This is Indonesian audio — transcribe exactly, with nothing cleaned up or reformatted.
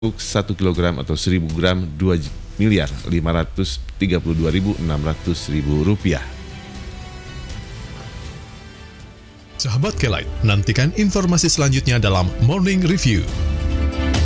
satu kilogram atau seribu gram dua miliar lima ratus tiga puluh dua ribu enam ratus ribu rupiah. Sahabat K-Lite, nantikan informasi selanjutnya dalam Morning Review.